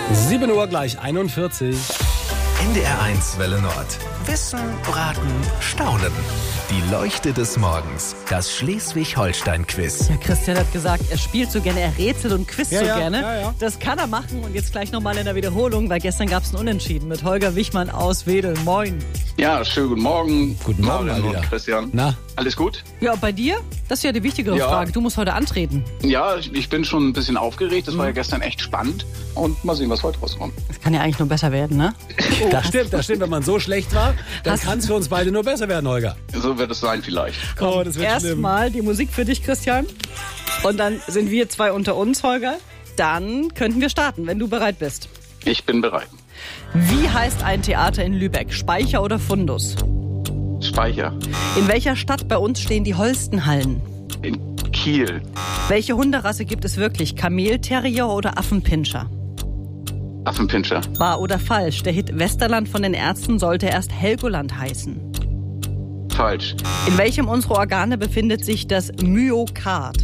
7 Uhr gleich 41. NDR1 Welle Nord. Wissen, Raten, Staunen. Die Leuchte des Morgens. Das Schleswig-Holstein-Quiz. Ja, Christian hat gesagt, er spielt so gerne, er rätselt und quizt so gerne. Ja. Das kann er machen und jetzt gleich nochmal in der Wiederholung, weil gestern gab es ein Unentschieden mit Holger Wichmann aus Wedel. Moin. Ja, schönen guten Morgen. Guten Morgen, Marian mal wieder. und Christian. Na? Alles gut? Ja, bei dir? Das ist ja die wichtigere Ja. Frage. Du musst heute antreten. Ja, ich bin schon ein bisschen aufgeregt. Das war ja gestern echt spannend. Und mal sehen, was heute rauskommt. Das kann ja eigentlich nur besser werden, ne? Das stimmt. Wenn man so schlecht war, dann kann es für uns beide nur besser werden, Holger. So wird es sein vielleicht. Oh, das wird schlimm. Erstmal die Musik für dich, Christian. Und dann sind wir zwei unter uns, Holger. Dann könnten wir starten, wenn du bereit bist. Ich bin bereit. Wie heißt ein Theater in Lübeck? Speicher oder Fundus? Speicher. In welcher Stadt bei uns stehen die Holstenhallen? In Kiel. Welche Hunderasse gibt es wirklich? Kamelterrier oder Affenpinscher? Affenpinscher. Wahr oder falsch? Der Hit Westerland von den Ärzten sollte erst Helgoland heißen. Falsch. In welchem unserer Organe befindet sich das Myokard?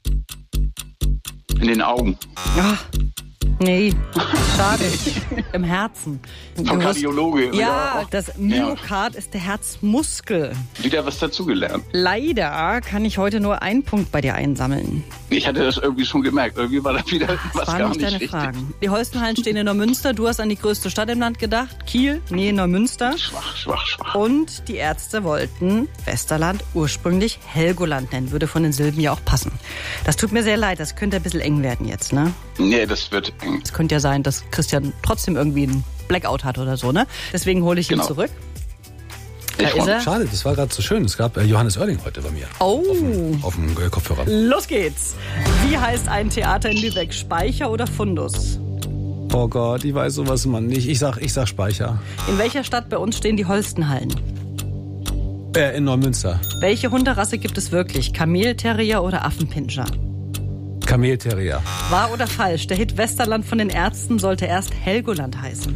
In den Augen. Ach, nee, schade. Im Herzen. Vom Du musst- Kardiologe. Ja, das Myokard ist der Herzmuskel. Wieder was dazugelernt. Leider kann ich heute nur einen Punkt bei dir einsammeln. Ich hatte das irgendwie schon gemerkt. Irgendwie war da wieder was Waren gar nicht nicht deine richtig. Fragen. Die Holstenhallen stehen in Neumünster. Du hast an die größte Stadt im Land gedacht. Kiel, nee, Neumünster. Schwach. Und die Ärzte wollten Westerland ursprünglich Helgoland nennen. Würde von den Silben ja auch passen. Das tut mir sehr leid. Das könnte ein bisschen eng werden jetzt, ne? Nee, das wird eng. Es könnte ja sein, dass Christian trotzdem irgendwie einen Blackout hat oder so, ne? Deswegen hole ich ihn Genau. zurück. Ich Da freu ist mich. er. Schade, das war gerade so schön. Es gab Johannes Oerding heute bei mir. Oh, Auf dem Kopfhörer. los geht's. Wie heißt ein Theater in Lübeck? Speicher oder Fundus? Oh Gott, ich weiß sowas immer nicht. Ich sag Speicher. In welcher Stadt bei uns stehen die Holstenhallen? In Neumünster. Welche Hunderasse gibt es wirklich? Kamelterrier oder Affenpinscher? Kamelterrier. Wahr oder falsch? Der Hit Westerland von den Ärzten sollte erst Helgoland heißen.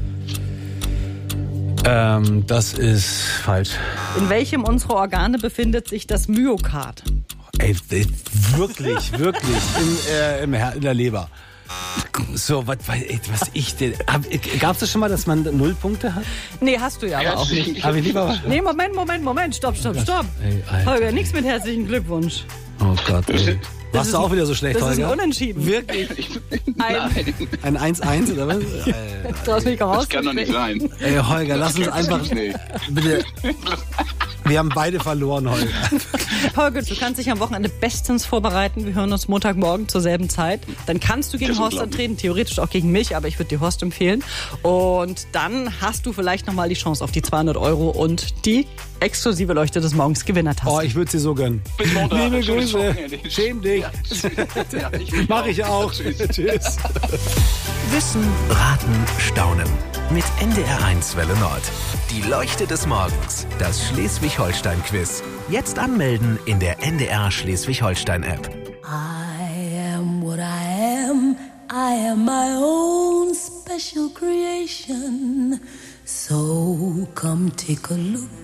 Das ist falsch. In welchem unserer Organe befindet sich das Myokard? Ey, wirklich. In der Leber. So, was ich denn? Gab es das schon mal, dass man 0 Punkte hat? Nee, hast du ja aber auch nicht. Hab ich lieber. Nee, Moment. Stopp. Ey, Alter. Holger, nichts mit herzlichen Glückwunsch. Oh Gott, ey. Warst ist du auch wieder so schlecht, Das ist ein Holger? Unentschieden. Wirklich? Ein, Ein 1-1 oder was? du hast mich Das kann doch nicht sein. Ey, Holger, lass uns einfach. Nee. Bitte. Wir haben beide verloren, Holger. Holger, du kannst dich am Wochenende bestens vorbereiten. Wir hören uns Montagmorgen zur selben Zeit. Dann kannst du gegen Das ist Horst unglaublich. antreten, theoretisch auch gegen mich, aber ich würde dir Horst empfehlen. Und dann hast du vielleicht nochmal die Chance auf die 200 € und die exklusive Leuchte des Morgens Gewinnertaste. Oh, ich würde sie so gönnen. Bis Montag. Liebe Schönes Grüße. Wochenende. Schäm dich. Ja, ich Mach ich auch. Tschüss. Tschüss. Wissen, Raten, Staunen. Mit NDR1 Welle Nord. Die Leuchte des Morgens. Das Schleswig-Holstein-Quiz. Jetzt anmelden in der NDR Schleswig-Holstein-App. I am what I am. I am my own special creation. So come take a look